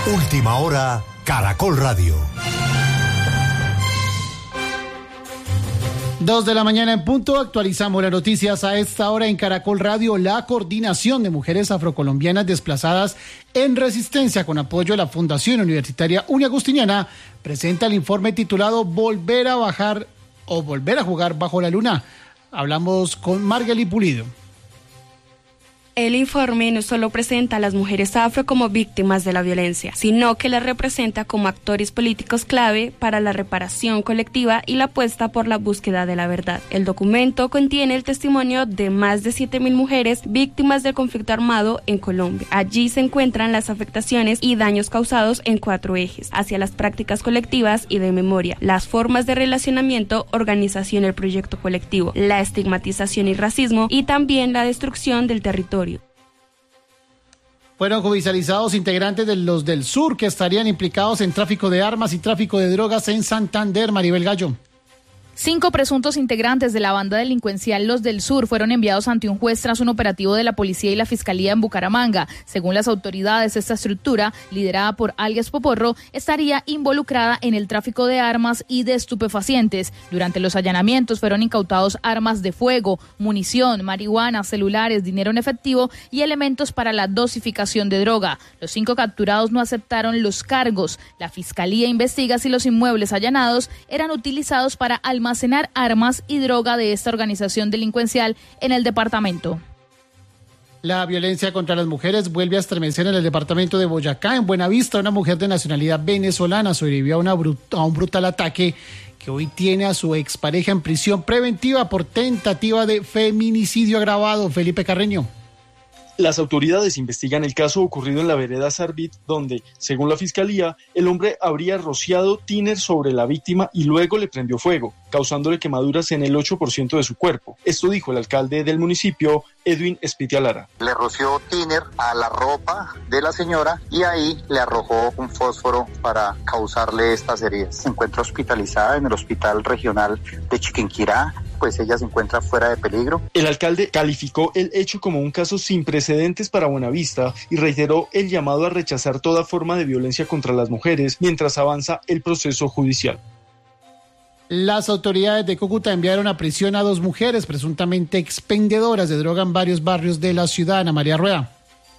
Última hora, Caracol Radio. 2 de la mañana en punto, actualizamos las noticias a esta hora en Caracol Radio. La Coordinación de Mujeres Afrocolombianas Desplazadas en Resistencia, con apoyo de la Fundación Universitaria Uniagustiniana, presenta el informe titulado Volver a bajar o volver a jugar bajo la luna. Hablamos con Margely Pulido. El informe no solo presenta a las mujeres afro como víctimas de la violencia, sino que las representa como actores políticos clave para la reparación colectiva y la apuesta por la búsqueda de la verdad. El documento contiene el testimonio de más de 7.000 mujeres víctimas del conflicto armado en Colombia. Allí se encuentran las afectaciones y daños causados en 4 ejes: hacia las prácticas colectivas y de memoria, las formas de relacionamiento, organización del proyecto colectivo, la estigmatización y racismo, y también la destrucción del territorio. Fueron judicializados integrantes de los del sur que estarían implicados en tráfico de armas y tráfico de drogas en Santander. Maribel Gallo. 5 presuntos integrantes de la banda delincuencial Los del Sur fueron enviados ante un juez tras un operativo de la policía y la fiscalía en Bucaramanga. Según las autoridades, esta estructura, liderada por alias Poporro, estaría involucrada en el tráfico de armas y de estupefacientes. Durante los allanamientos fueron incautados armas de fuego, munición, marihuana, celulares, dinero en efectivo y elementos para la dosificación de droga. Los 5 capturados no aceptaron los cargos. La fiscalía investiga si los inmuebles allanados eran utilizados para almacenar armas y droga de esta organización delincuencial en el departamento. La violencia contra las mujeres vuelve a estremecer en el departamento de Boyacá. En Buenavista, una mujer de nacionalidad venezolana sobrevivió a un brutal ataque que hoy tiene a su expareja en prisión preventiva por tentativa de feminicidio agravado. Felipe Carreño. Las autoridades investigan el caso ocurrido en la vereda Sarbit, donde, según la fiscalía, el hombre habría rociado tiner sobre la víctima y luego le prendió fuego, causándole quemaduras en el 8% de su cuerpo. Esto dijo el alcalde del municipio, Edwin Espitia Lara. Le roció tiner a la ropa de la señora y ahí le arrojó un fósforo para causarle estas heridas. Se encuentra hospitalizada en el Hospital Regional de Chiquinquirá, pues ella se encuentra fuera de peligro. El alcalde calificó el hecho como un caso sin precedentes para Buenavista y reiteró el llamado a rechazar toda forma de violencia contra las mujeres mientras avanza el proceso judicial. Las autoridades de Cúcuta enviaron a prisión a 2 mujeres presuntamente expendedoras de droga en varios barrios de la ciudad. Ana María Rueda.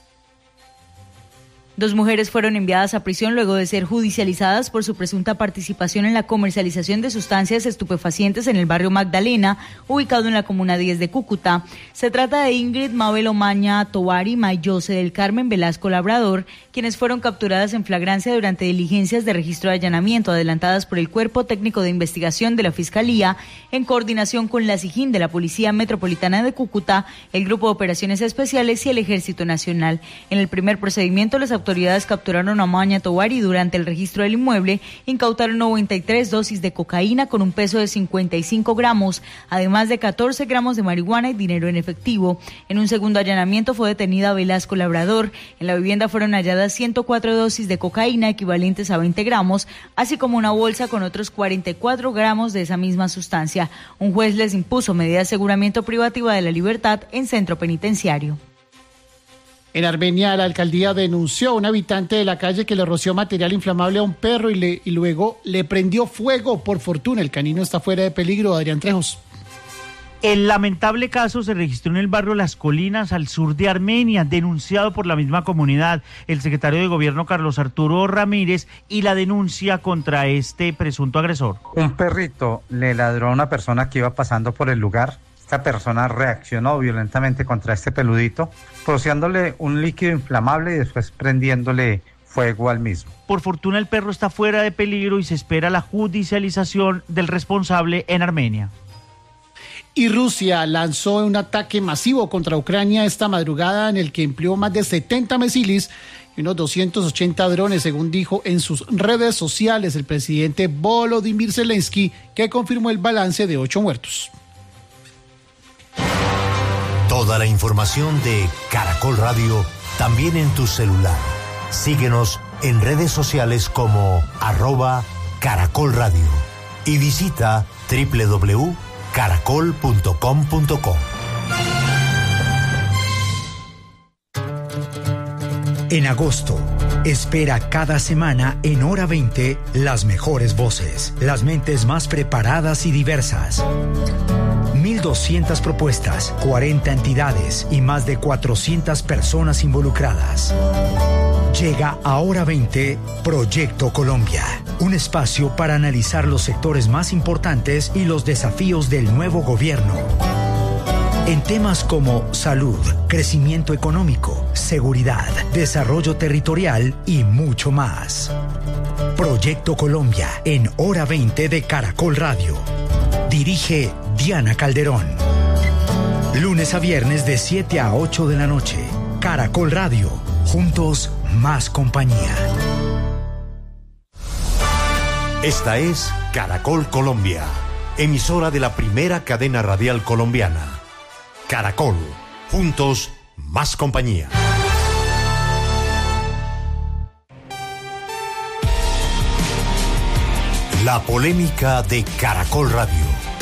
2 mujeres fueron enviadas a prisión luego de ser judicializadas por su presunta participación en la comercialización de sustancias estupefacientes en el barrio Magdalena, ubicado en la comuna 10 de Cúcuta. Se trata de Ingrid Mabel Omaña Tovar y Mayose del Carmen Velasco Labrador, quienes fueron capturadas en flagrancia durante diligencias de registro de allanamiento adelantadas por el Cuerpo Técnico de Investigación de la Fiscalía, en coordinación con la SIJIN de la Policía Metropolitana de Cúcuta, el Grupo de Operaciones Especiales y el Ejército Nacional. En el primer procedimiento, las autoridades capturaron a Omaña Tovar y durante el registro del inmueble incautaron 93 dosis de cocaína con un peso de 55 gramos, además de 14 gramos de marihuana y dinero en efectivo. En un segundo allanamiento fue detenida Velasco Labrador. En la vivienda fueron halladas 104 dosis de cocaína equivalentes a 20 gramos, así como una bolsa con otros 44 gramos de esa misma sustancia. Un juez les impuso medida de aseguramiento privativa de la libertad en centro penitenciario. En Armenia, la alcaldía denunció a un habitante de la calle que le roció material inflamable a un perro y luego le prendió fuego. Por fortuna, el canino está fuera de peligro. Adrián Trejos. El lamentable caso se registró en el barrio Las Colinas, al sur de Armenia, denunciado por la misma comunidad. El secretario de Gobierno, Carlos Arturo Ramírez, y la denuncia contra este presunto agresor. Un perrito le ladró a una persona que iba pasando por el lugar. Esta persona reaccionó violentamente contra este peludito, rociándole un líquido inflamable y después prendiéndole fuego al mismo. Por fortuna, el perro está fuera de peligro y se espera la judicialización del responsable en Armenia. Y Rusia lanzó un ataque masivo contra Ucrania esta madrugada en el que empleó más de 70 misiles y unos 280 drones, según dijo en sus redes sociales el presidente Volodymyr Zelensky, que confirmó el balance de 8 muertos. Toda la información de Caracol Radio también en tu celular. Síguenos en redes sociales como @Caracol Radio y visita www.caracol.com.co. En agosto, Espera cada semana en Hora 20 las mejores voces, las mentes más preparadas y diversas. 1.200 propuestas, 40 entidades y más de 400 personas involucradas. Llega a Hora 20 Proyecto Colombia, un espacio para analizar los sectores más importantes y los desafíos del nuevo gobierno. En temas como salud, crecimiento económico, seguridad, desarrollo territorial y mucho más. Proyecto Colombia en Hora 20 de Caracol Radio. Dirige Diana Calderón. Lunes a viernes de 7 a 8 de la noche. Caracol Radio. Juntos, más compañía. Esta es Caracol Colombia, emisora de la primera cadena radial colombiana. Caracol, juntos, más compañía. La polémica de Caracol Radio.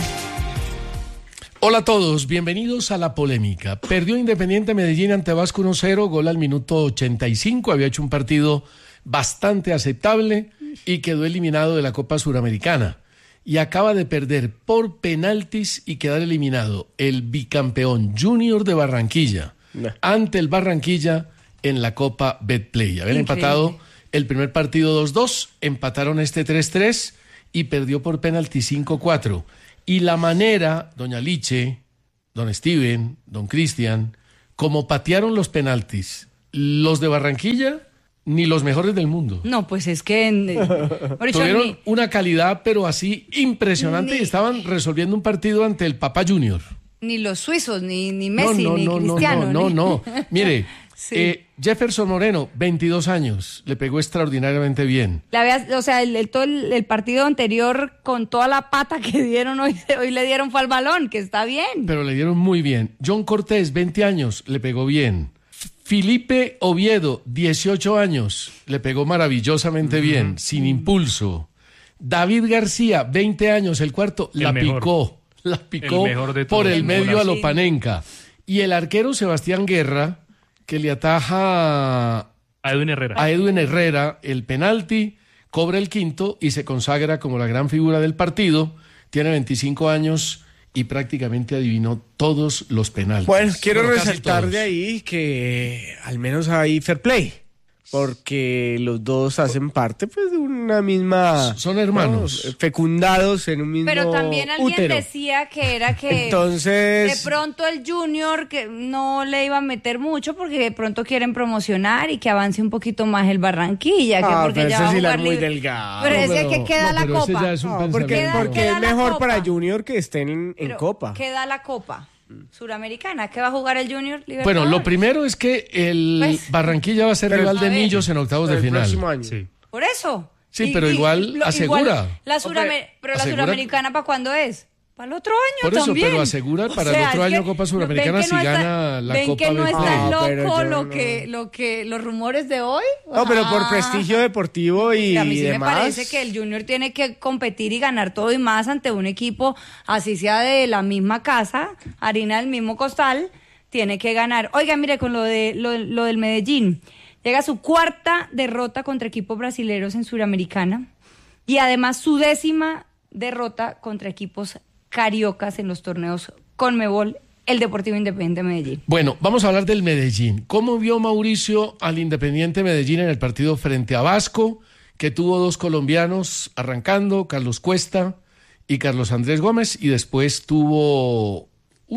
Hola a todos, bienvenidos a La Polémica. Perdió Independiente Medellín ante Vasco 1-0, gol al minuto 85, había hecho un partido bastante aceptable y quedó eliminado de la Copa Suramericana. Y acaba de perder por penaltis y quedar eliminado el bicampeón Junior de Barranquilla ante el Barranquilla en la Copa Betplay. Habían empatado el primer partido 2-2, empataron este 3-3 y perdió por penalti 5-4. Y la manera, doña Liche, don Steven, don Cristian, como patearon los penaltis, los de Barranquilla, ni los mejores del mundo. No, pues es que... Tuvieron una calidad, pero así impresionante, y estaban resolviendo un partido ante el Papa Junior. Ni los suizos, ni Messi, ni Cristiano. No. Mire, sí. Jefferson Moreno, 22 años, le pegó extraordinariamente bien. Todo el partido anterior, con toda la pata que dieron, hoy le dieron fue al balón, que está bien. Pero le dieron muy bien. John Cortés, 20 años, le pegó bien. Felipe Oviedo, 18 años, le pegó maravillosamente bien, sin impulso. David García, 20 años, el cuarto, la picó por el medio a lo Panenka. Y el arquero Sebastián Guerra, que le ataja a Edwin Herrera el penalti, cobra el quinto y se consagra como la gran figura del partido. Tiene 25 años y prácticamente adivinó todos los penaltis. Bueno, quiero resaltar de ahí que al menos hay fair play, porque los dos hacen parte pues de una misma... Son hermanos. ¿no? Fecundados en un mismo Pero también alguien útero. decía que era que entonces, de pronto el Junior que no le iba a meter mucho porque de pronto quieren promocionar y que avance un poquito más el Barranquilla, que porque pero ya va a jugar muy delgado. Pero ese que queda la Copa. Porque es mejor para Junior que estén en Copa. Queda la Copa Suramericana, ¿qué va a jugar el Junior Libertadores? Bueno, lo primero es que el Barranquilla va a ser rival de Millos en octavos de final. Próximo año. Sí. Por eso. Sí, pero igual asegura. Pero la Suramericana, ¿para cuándo es? Para el otro año por eso, también. Pero asegura para el otro año Copa Suramericana si gana la Copa. ¿Ven que no está loco lo que los rumores de hoy? No, pero por prestigio deportivo y a mí sí demás. me parece que el Junior tiene que competir y ganar todo y más ante un equipo, así sea de la misma casa, harina del mismo costal, tiene que ganar. Oiga, mire, con lo del Medellín, llega su cuarta derrota contra equipos brasileños en Suramericana y además su 10ª derrota contra equipos cariocas en los torneos Conmebol, el Deportivo Independiente Medellín. Bueno, vamos a hablar del Medellín. ¿Cómo vio Mauricio al Independiente Medellín en el partido frente a Vasco, que tuvo 2 colombianos arrancando, Carlos Cuesta y Carlos Andrés Gómez, y después tuvo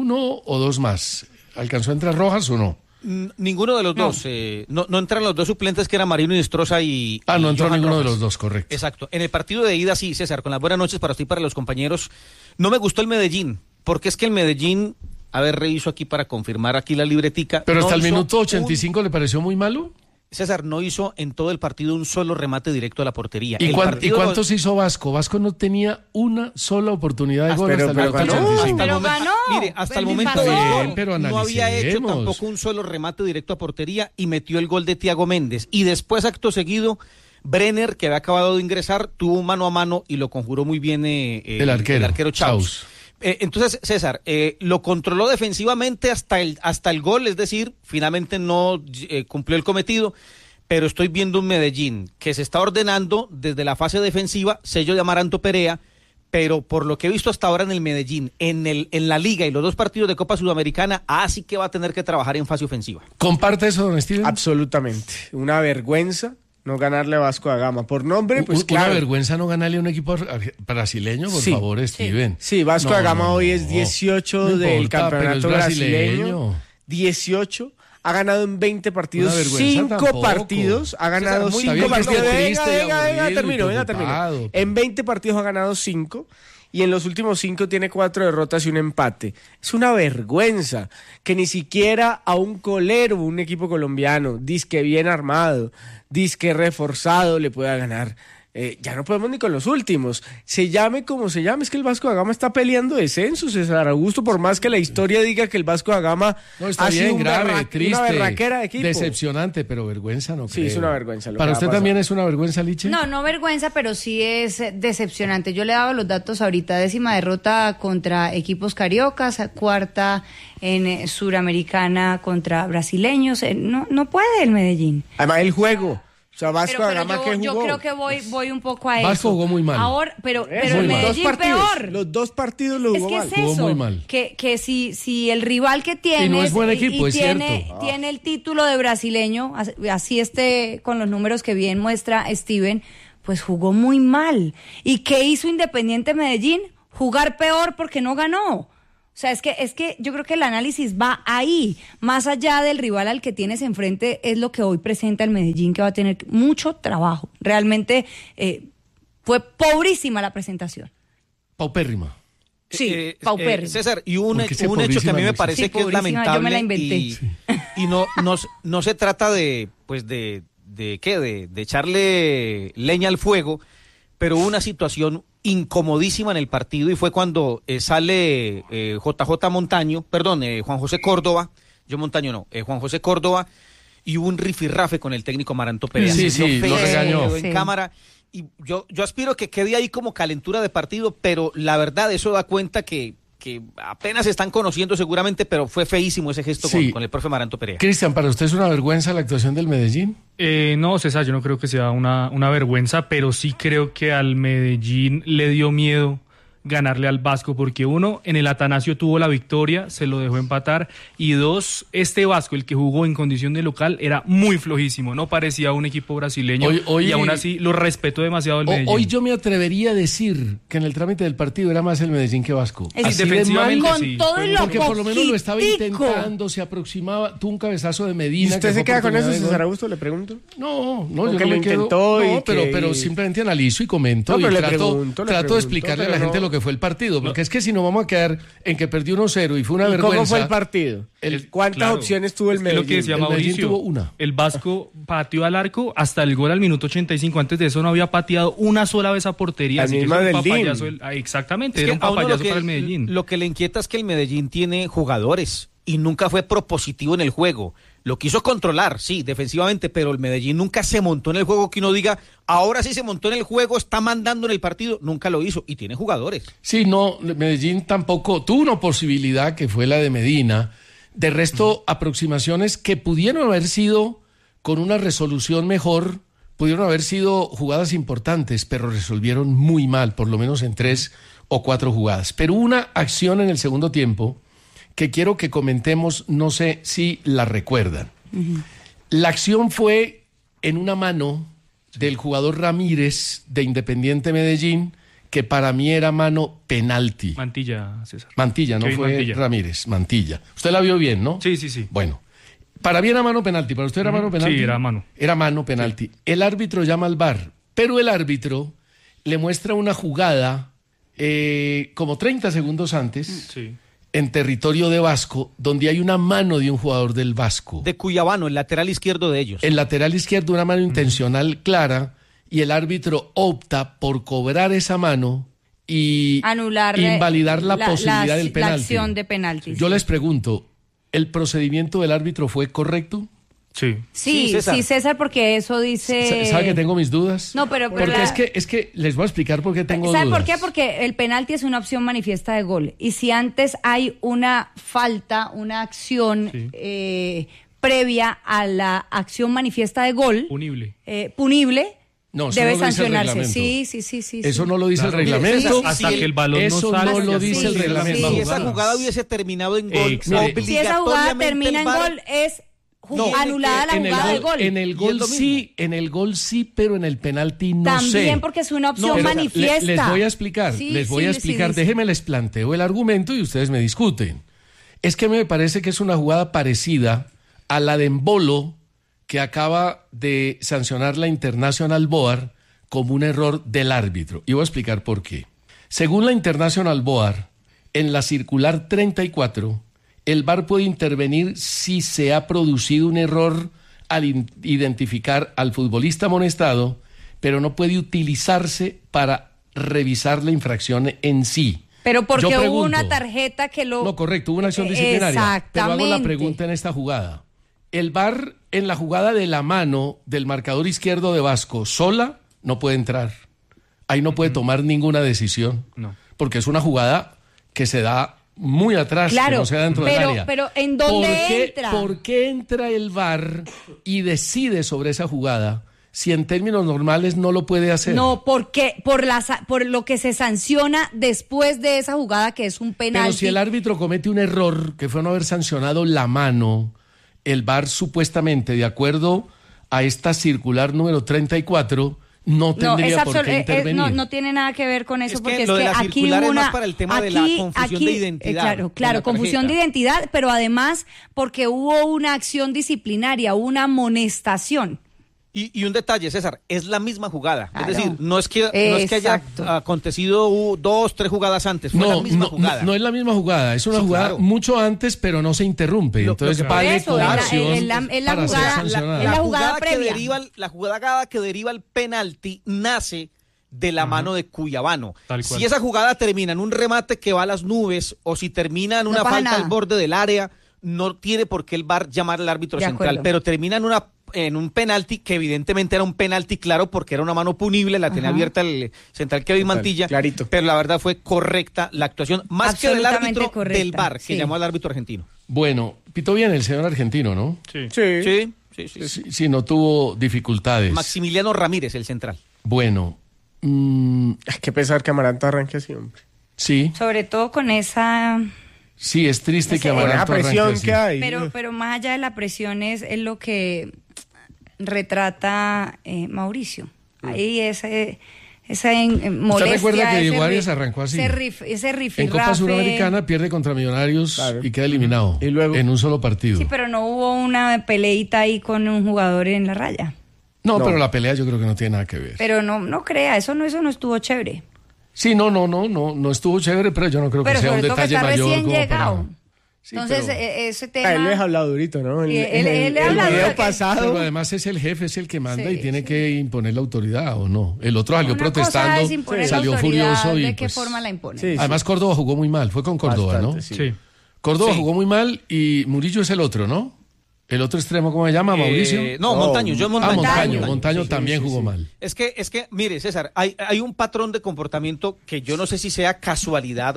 1 o 2 más? ¿Alcanzó a entrar Rojas o no? Ninguno de los dos. No entran los 2 suplentes que eran Marino Inestrosa y no entró Johan ninguno Rojas. De los 2, correcto. Exacto. En el partido de ida, sí, César, con las buenas noches para usted y para los compañeros, no me gustó el Medellín, porque es que el Medellín, reviso aquí para confirmar aquí la libretica. Pero hasta el minuto 85 ¿le pareció muy malo? César, no hizo en todo el partido un solo remate directo a la portería. ¿Y cuántos hizo Vasco? Vasco no tenía una sola oportunidad de gol hasta el minuto 85. Pero ganó. Mire, hasta el momento no había hecho tampoco un solo remate directo a portería y metió el gol de Thiago Méndez. Y después, acto seguido, Brenner, que había acabado de ingresar, tuvo un mano a mano y lo conjuró muy bien el arquero Chaus. Entonces, César, lo controló defensivamente hasta el gol, es decir, finalmente no cumplió el cometido, pero estoy viendo un Medellín que se está ordenando desde la fase defensiva, sello de Amaranto Perea, pero por lo que he visto hasta ahora en el Medellín, en la Liga y los 2 partidos de Copa Sudamericana, sí que va a tener que trabajar en fase ofensiva. ¿Comparte eso, don Steven? Absolutamente. Una vergüenza no ganarle a Vasco da Gama. Por nombre, pues claro. Una vergüenza no ganarle a un equipo brasileño, por favor, Steven. Sí, Vasco da Gama hoy es 18 del campeonato brasileño. 18. Ha ganado en 20 partidos 5 partidos. Ha ganado 5 partidos. Venga, termino. En 20 partidos ha ganado 5. Y en los últimos 5 tiene 4 derrotas y un empate. Es una vergüenza que ni siquiera a un colero, un equipo colombiano, disque bien armado, disque reforzado, le pueda ganar. Ya no podemos ni con los últimos. Se llame como se llame, es que el Vasco da Gama está peleando descenso, César Augusto, por más que la historia diga que el Vasco da Gama ha sido triste, una berraquera de equipo. Decepcionante, pero vergüenza no creo. Sí, es una vergüenza. ¿Para usted también es una vergüenza, Liche? No vergüenza, pero sí es decepcionante. Yo le daba los datos ahorita: 10ª derrota contra equipos cariocas, 4ª en Suramericana contra brasileños. No puede el Medellín. Además, el juego. O sea, Vasco da Gama que jugó. Yo creo que voy un poco a eso. Vasco jugó muy mal. Ahora, pero el Medellín peor. Los 2 partidos lo jugó mal. Es que es eso, jugó muy mal. Que si el rival que tiene y no es buen equipo, es tiene cierto. el título de brasileño, así con los números que bien muestra Steven, pues jugó muy mal. ¿Y qué hizo Independiente Medellín? Jugar peor porque no ganó. O sea, es que yo creo que el análisis va ahí, más allá del rival al que tienes enfrente, es lo que hoy presenta el Medellín, que va a tener mucho trabajo. Realmente fue pobrísima la presentación. Paupérrima. Sí, paupérrima. César, y un hecho que a mí me parece que es lamentable. Yo me la inventé. Y no se trata de echarle leña al fuego, pero hubo una situación incomodísima en el partido y fue cuando sale Juan José Córdoba, Juan José Córdoba, y hubo un rifirrafe con el técnico Amaranto Perea. Sí, lo regañó. En cámara, y yo aspiro que quede ahí como calentura de partido, pero la verdad eso da cuenta que apenas se están conociendo seguramente, pero fue feísimo ese gesto con el profe Amaranto Perea. Cristian, ¿para usted es una vergüenza la actuación del Medellín? No, César, yo no creo que sea una vergüenza, pero sí creo que al Medellín le dio miedo ganarle al Vasco, porque 1, en el Atanasio tuvo la victoria, se lo dejó empatar, y 2, este Vasco, el que jugó en condición de local, era muy flojísimo, no parecía un equipo brasileño, y aún así lo respetó demasiado el Medellín. Hoy yo me atrevería a decir que en el trámite del partido era más el Medellín que Vasco. Defensivamente sí. Con todo y lo porque por lo menos lo estaba intentando, se aproximaba, tuvo un cabezazo de Medina. ¿Y usted se queda con eso, César Augusto, le pregunto? No, yo no me me intentó quedo. No, pero simplemente analizo y comento y trato de explicarle a la gente lo que fue el partido. Porque es que si no vamos a quedar en que perdió 1-0 y fue una vergüenza. ¿Cómo fue el partido? ¿Cuántas opciones tuvo el Medellín? Es lo que decía Mauricio, tuvo una. El Vasco pateó al arco hasta el gol al minuto 85. Antes de eso no había pateado una sola vez a portería. Así que exactamente, era un papayazo para el Medellín. Lo que le inquieta es que el Medellín tiene jugadores y nunca fue propositivo en el juego. Lo quiso controlar, sí, defensivamente, pero el Medellín nunca se montó en el juego, que uno diga, ahora sí se montó en el juego, está mandando en el partido, nunca lo hizo, y tiene jugadores. Sí, no, Medellín tampoco tuvo una posibilidad que fue la de Medina. De resto, aproximaciones que pudieron haber sido con una resolución mejor, pudieron haber sido jugadas importantes, pero resolvieron muy mal, por lo menos en 3 o 4 jugadas. Pero una acción en el segundo tiempo que quiero que comentemos, no sé si la recuerdan. La acción fue en una mano del jugador Ramírez de Independiente Medellín, que para mí era mano penalti. Mantilla, César. Mantilla, no fue Mantilla. Ramírez, Mantilla. Usted la vio bien, ¿no? Sí. Bueno, para mí era mano penalti, ¿para usted era mano penalti? Sí, era mano. Era mano penalti. Sí. El árbitro llama al VAR, pero el árbitro le muestra una jugada como 30 segundos antes. Sí. En territorio de Vasco, donde hay una mano de un jugador del Vasco. De Cuyabano, el lateral izquierdo de ellos. El lateral izquierdo, una mano intencional clara, y el árbitro opta por cobrar esa mano y invalidar la posibilidad del penalti. La acción de penalti. Yo les pregunto, ¿el procedimiento del árbitro fue correcto? Sí, César, porque eso dice... ¿Sabe que tengo mis dudas? No, pero porque es que les voy a explicar por qué tengo dudas. ¿Sabe por qué? Porque el penalti es una opción manifiesta de gol. Y si antes hay una falta, una acción previa a la acción manifiesta de gol, punible, no, debe no sancionarse. Sí. Eso no lo dice el reglamento. Hasta que el balón no salga. Eso no lo dice el reglamento. Si esa jugada hubiese terminado en gol, si esa jugada termina en gol, es anulada la jugada del gol. En el gol sí, pero en el penalti no sé. También porque es una opción manifiesta. Les voy a explicar. Déjenme les planteo el argumento y ustedes me discuten. Es que me parece que es una jugada parecida a la de Embolo, que acaba de sancionar la International Board como un error del árbitro. Y voy a explicar por qué. Según la International Board, en la circular 34, el VAR puede intervenir si se ha producido un error al identificar al futbolista amonestado, pero no puede utilizarse para revisar la infracción en sí. Pero porque hubo una tarjeta que lo... No, correcto, hubo una acción disciplinaria. Exactamente. Pero hago la pregunta en esta jugada. El VAR en la jugada de la mano del marcador izquierdo de Vasco sola no puede entrar. Ahí no puede tomar ninguna decisión. No. Porque es una jugada que se da muy atrás, claro, que no se da dentro del área. Pero ¿en dónde entra? ¿Por qué entra el VAR y decide sobre esa jugada si en términos normales no lo puede hacer? No, porque por lo que se sanciona después de esa jugada, que es un penalti. Pero si el árbitro comete un error, que fue no haber sancionado la mano, el VAR supuestamente, de acuerdo a esta circular número 34, no tendría por qué intervenir. No tiene nada que ver con eso, porque lo de la aquí circular es más para el tema de la confusión de identidad. Claro, confusión de identidad, pero además porque hubo una acción disciplinaria, una amonestación. Y un detalle, César, es la misma jugada. Claro. Es decir, no es que haya acontecido 2, 3 jugadas antes, fue la misma jugada. No es la misma jugada, es una jugada mucho antes, pero no se interrumpe. Entonces vale como acción para ser sancionada. La jugada previa. La jugada que deriva el penalti nace de la mano de Cuyabano. Si esa jugada termina en un remate que va a las nubes, o si termina en una falta al borde del área, no tiene por qué el VAR llamar al árbitro central, pero termina en un penalti, que evidentemente era un penalti claro porque era una mano punible, la tenía abierta el central Kevin Mantilla, clarito. Pero la verdad fue correcta la actuación, más que del árbitro, del VAR, que llamó al árbitro argentino. Bueno, pitó bien el señor argentino, ¿no? Sí, no tuvo dificultades. Maximiliano Ramírez, el central. Bueno. Qué pesar que Amaranto arranque así, hombre. Sí. Sobre todo con esa... Sí, es triste que Amaranto arranque presión así. Que hay. Pero más allá de la presión es lo que retrata Mauricio. Ahí esa molestia. ¿Usted recuerda que Diego Arias arrancó así? Ese rifirrafe. En Copa Suramericana pierde contra Millonarios y queda eliminado y luego, en un solo partido. Sí, pero no hubo una peleita ahí con un jugador en la raya. No, pero la pelea yo creo que no tiene nada que ver. Pero no crea, eso no estuvo chévere. Sí, no estuvo chévere, pero yo no creo que sea un detalle mayor. Pero recién llegado. Sí, entonces, ese tema... Él les ha hablado durito, ¿no? Él habla el video pasado. Pero además es el jefe, es el que manda y tiene que imponer la autoridad, ¿o no? El otro salió protestando, salió furioso y... ¿De qué forma la impone? Sí, además Córdoba jugó muy mal, fue con Córdoba, ¿no? Sí. Córdoba jugó muy mal y Murillo es el otro, ¿no? El otro extremo, ¿cómo se llama? ¿Mauricio? Montaño, yo Montaño. Montaño también jugó mal. Es que, mire, César, hay un patrón de comportamiento que yo no sé si sea casualidad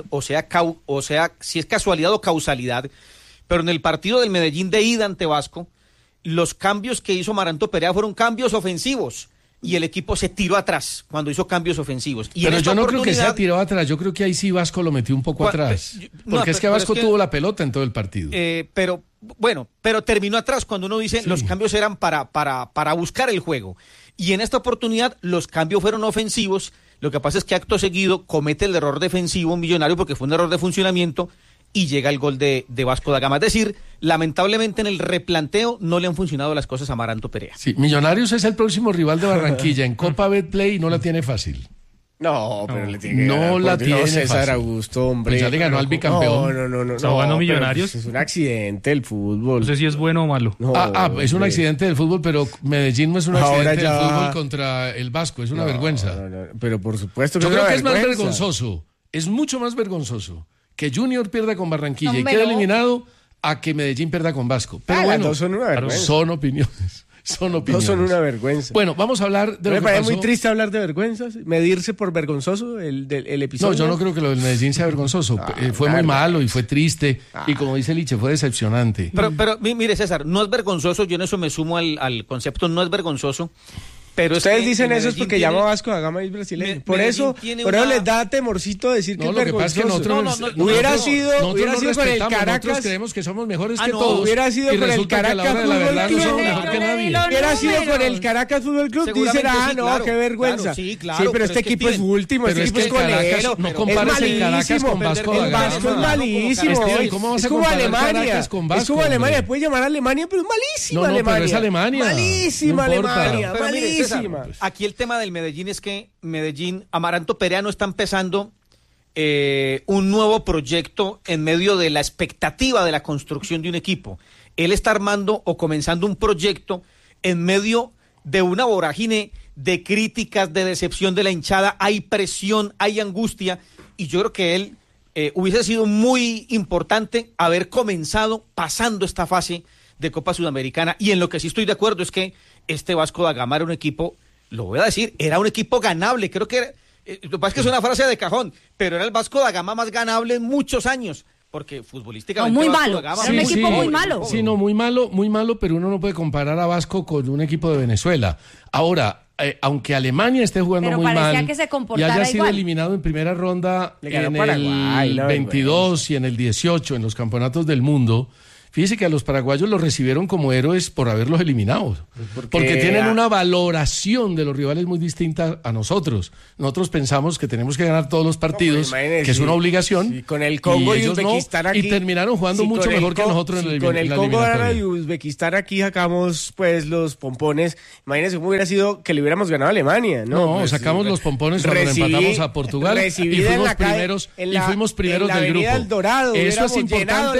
si es casualidad o causalidad, pero en el partido del Medellín de ida ante Vasco, los cambios que hizo Amaranto Perea fueron cambios ofensivos. Y el equipo se tiró atrás cuando hizo cambios ofensivos. Pero yo no creo que se tiró atrás, yo creo que ahí sí Vasco lo metió un poco atrás. Porque es que Vasco tuvo la pelota en todo el partido. Pero terminó atrás cuando uno dice los cambios eran para buscar el juego. Y en esta oportunidad los cambios fueron ofensivos. Lo que pasa es que acto seguido comete el error defensivo Millonario porque fue un error de funcionamiento y llega el gol de Vasco da Gama. Es decir, lamentablemente en el replanteo no le han funcionado las cosas a Amaranto Perea. Sí, Millonarios es el próximo rival de Barranquilla en Copa Betplay y no la tiene fácil. No, pero le tiene que no la tiene César fácil. Augusto, hombre. Pues ya le ganó al bicampeón. No. ¿Está jugando Millonarios? Es un accidente el fútbol. No sé si es bueno o malo. Es un accidente del fútbol, pero Medellín no es un accidente del fútbol contra el Vasco, es una vergüenza. Pero por supuesto que yo creo que es más vergonzoso, es mucho más vergonzoso que Junior pierda con Barranquilla y quede eliminado a que Medellín pierda con Vasco. Pero bueno, son una vergüenza. Son opiniones. son opiniones. No son una vergüenza. Bueno, vamos a hablar de lo que me parece pasó. muy triste hablar de vergüenzas, medirse por vergonzoso el episodio. No, yo no creo que lo del Medellín sea vergonzoso. Fue muy malo y fue triste. Y como dice Liche, fue decepcionante. Pero mire, César, no es vergonzoso, yo en eso me sumo al concepto, no es vergonzoso. Pero ustedes dicen eso es porque llama Vasco da Gama y es brasileño. Por eso les da temorcito decir que es vergonzoso. Hubiera sido con el Caracas. Nosotros creemos que somos mejores que todos. Hubiera sido con el Caracas Fútbol Club. No somos mejor que nadie. Hubiera sido con el Caracas Fútbol Club. Dicen, no, qué vergüenza. Sí, pero este equipo es último, este equipo es colero. No compares el Caracas con Vasco da Gama. El Vasco es malísimo. Es como Alemania. Es como Alemania. Puede llamar a Alemania, pero es malísima Alemania. Pero es Alemania. Malísima Alemania. Malísima. Aquí el tema del Medellín es que Amaranto Perea está empezando un nuevo proyecto en medio de la expectativa de la construcción de un equipo. Él está armando o comenzando un proyecto en medio de una vorágine de críticas, de decepción de la hinchada. Hay presión, hay angustia, y yo creo que él hubiese sido muy importante haber comenzado pasando esta fase de Copa Sudamericana. Y en lo que sí estoy de acuerdo es que este Vasco da Gama era un equipo, lo voy a decir, era un equipo ganable. Creo que lo que pasa es que es una frase de cajón, pero era el Vasco da Gama más ganable en muchos años, porque futbolísticamente muy malo, era un equipo muy malo. Sí, no, muy malo, pero uno no puede comparar a Vasco con un equipo de Venezuela. Ahora, aunque Alemania esté jugando muy mal que se y haya sido igual. eliminado en primera ronda en el 22 y en el 18 en los campeonatos del mundo, fíjese que a los paraguayos los recibieron como héroes por haberlos eliminado. Porque tienen una valoración de los rivales muy distinta a nosotros. Nosotros pensamos que tenemos que ganar todos los partidos, que es una obligación. Sí, con el Congo y Uzbekistán aquí. Y terminaron jugando mucho mejor que nosotros en la eliminatoria. Con el Congo y Uzbekistán aquí sacamos pues los pompones. Imagínense cómo hubiera sido que le hubiéramos ganado a Alemania. No, pues, sacamos los pompones cuando empatamos a Portugal y fuimos primeros del grupo. Eso es importante.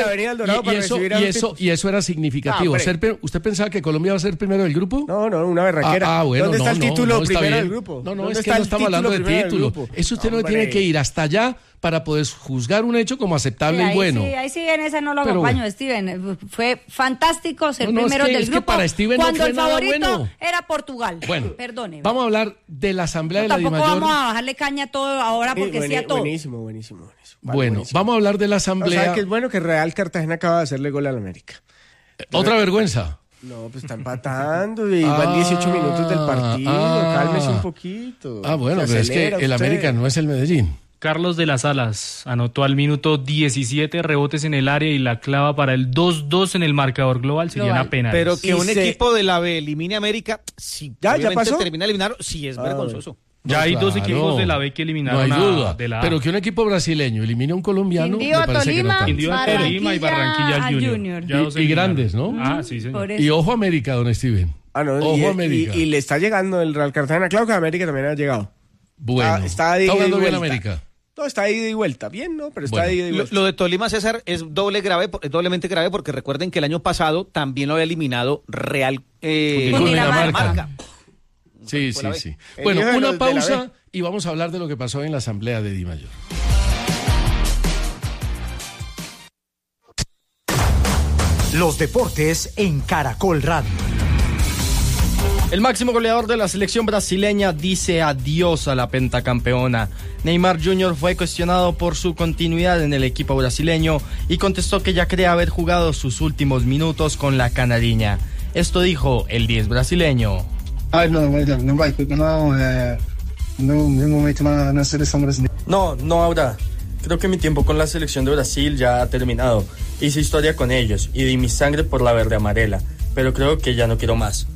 Y eso era significativo. ¿Usted pensaba que Colombia iba a ser primero del grupo? No, una berraquera. Bueno, ¿dónde está el título primero del grupo? No, es que no estamos hablando de título. Eso usted no tiene que ir hasta allá para poder juzgar un hecho como aceptable y bueno. Ahí sí, en esa no lo acompaño, bueno. Steven. Fue fantástico ser primeros del grupo. Que para Steven cuando no fue el favorito nada bueno. era Portugal. Bueno, perdóneme. Vamos a hablar de la Asamblea de la Dimayor. Tampoco vamos a bajarle caña a todo ahora porque sí a todo. Buenísimo. Vale, vamos a hablar de la Asamblea. O sea, que es bueno que Real Cartagena acaba de hacerle gol al América. ¿Otra vergüenza? No, pues está empatando y van 18 minutos del partido. Cálmese un poquito. Bueno, pero es que el América no es el Medellín. Carlos de las Alas anotó al minuto 17 rebotes en el área y la clava para el 2-2 en el marcador global. Sería una pena. Pero que un equipo de la B elimine a América, si ya pasó. Termina de eliminar, sí es vergonzoso. Ya hay dos equipos de la B que eliminaron no hay duda. De la A. Pero que un equipo brasileño elimine a un colombiano Quindío, me parece Tolima, que no Quindío, Tolima y Barranquilla Junior. Y grandes, ¿no? Sí, señor. Y ojo América, don Steven. Ojo América. Y le está llegando el Real Cartagena. Claro que América también ha llegado. Bueno. Está jugando bien América. No, está ida y vuelta. Bien, ¿no? Pero está ida y vuelta. Lo de Tolima, César, es doblemente grave porque recuerden que el año pasado también lo había eliminado Real Cundinamarca. Sí. Bueno, una pausa y vamos a hablar de lo que pasó en la Asamblea de Dimayor. Los deportes en Caracol Radio. El máximo goleador de la selección brasileña dice adiós a la pentacampeona. Neymar Jr. fue cuestionado por su continuidad en el equipo brasileño y contestó que ya cree haber jugado sus últimos minutos con la canariña. Esto dijo el 10 brasileño. No habrá. Creo que mi tiempo con la selección de Brasil ya ha terminado. Hice historia con ellos y di mi sangre por la verde amarela, pero creo que ya no quiero más.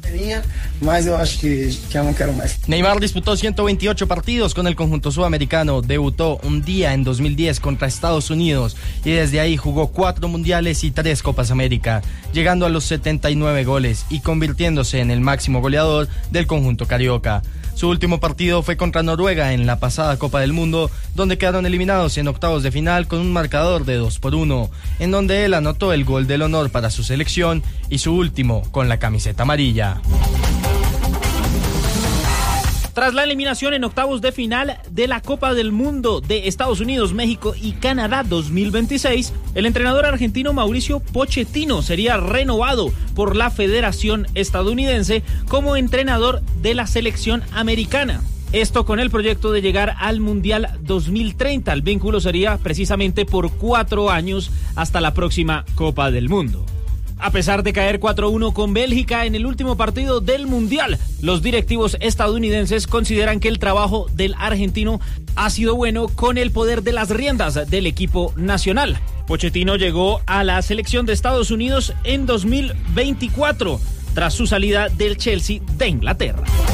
Neymar disputó 128 partidos con el conjunto sudamericano, debutó un día en 2010 contra Estados Unidos y desde ahí jugó 4 mundiales y 3 Copas América, llegando a los 79 goles y convirtiéndose en el máximo goleador del conjunto carioca. Su último partido fue contra Noruega en la pasada Copa del Mundo, donde quedaron eliminados en octavos de final con un marcador de 2-1, en donde él anotó el gol del honor para su selección y su último con la camiseta amarilla. Tras la eliminación en octavos de final de la Copa del Mundo de Estados Unidos, México y Canadá 2026, el entrenador argentino Mauricio Pochettino sería renovado por la Federación Estadounidense como entrenador de la selección americana. Esto con el proyecto de llegar al Mundial 2030. El vínculo sería precisamente por 4 años hasta la próxima Copa del Mundo. A pesar de caer 4-1 con Bélgica en el último partido del Mundial, los directivos estadounidenses consideran que el trabajo del argentino ha sido bueno con el poder de las riendas del equipo nacional. Pochettino llegó a la selección de Estados Unidos en 2024, tras su salida del Chelsea de Inglaterra.